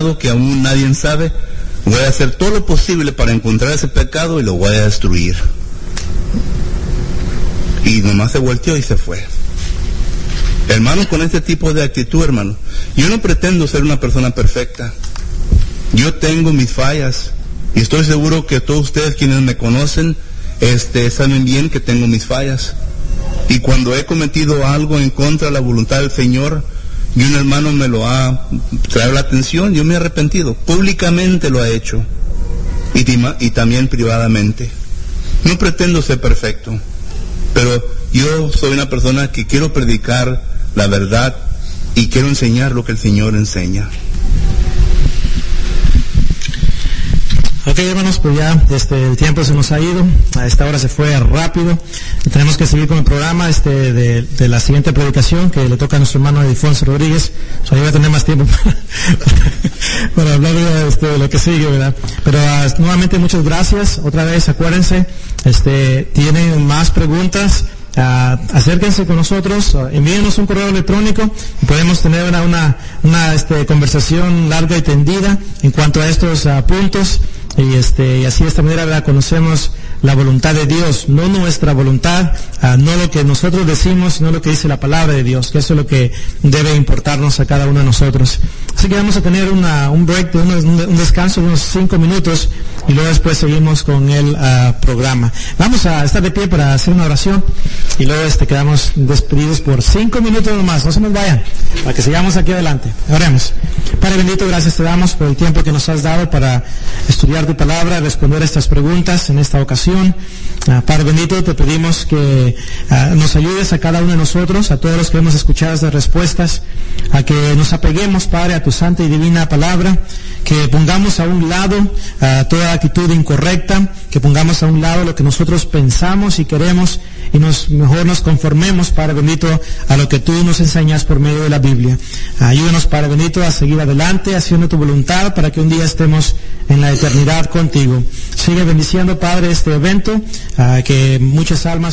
que aún nadie sabe, voy a hacer todo lo posible para encontrar ese pecado y lo voy a destruir. Y nomás se volteó y se fue. Hermano, con este tipo de actitud, hermano, yo no pretendo ser una persona perfecta. Yo tengo mis fallas y estoy seguro que todos ustedes quienes me conocen saben bien que tengo mis fallas. Y cuando he cometido algo en contra de la voluntad del Señor y un hermano me lo ha traído la atención, yo me he arrepentido. Públicamente lo he hecho y también privadamente. No pretendo ser perfecto, pero yo soy una persona que quiero predicar la verdad y quiero enseñar lo que el Señor enseña. Ok, hermanos, pues ya el tiempo se nos ha ido. A esta hora se fue rápido. Tenemos que seguir con el programa de la siguiente predicación que le toca a nuestro hermano Edifonso Rodríguez. Ahí va a tener más tiempo para hablar de lo que sigue, ¿verdad? Pero nuevamente muchas gracias. Otra vez, acuérdense, tienen más preguntas, acérquense con nosotros, envíenos un correo electrónico y podemos tener una conversación larga y tendida en cuanto a estos puntos. Y así de esta manera, ¿verdad?, conocemos la voluntad de Dios, no nuestra voluntad, no lo que nosotros decimos, sino lo que dice la palabra de Dios, que eso es lo que debe importarnos a cada uno de nosotros. Así que vamos a tener un break, un descanso de unos 5 minutos y luego después seguimos con el programa. Vamos a estar de pie para hacer una oración y luego quedamos despedidos por 5 minutos nomás, no se nos vayan, para que sigamos aquí adelante. Oremos. Padre bendito, gracias te damos por el tiempo que nos has dado para estudiar tu palabra, responder estas preguntas en esta ocasión. Padre bendito, te pedimos que nos ayudes a cada uno de nosotros, a todos los que hemos escuchado estas respuestas, a que nos apeguemos, Padre, a tu santa y divina palabra, que pongamos a un lado toda actitud incorrecta, que pongamos a un lado lo que nosotros pensamos y queremos y mejor nos conformemos, Padre bendito, a lo que tú nos enseñas por medio de la Biblia. Ayúdanos, Padre bendito, a seguir adelante haciendo tu voluntad para que un día estemos en la eternidad contigo. Sigue bendiciendo, Padre, este evento, que muchas almas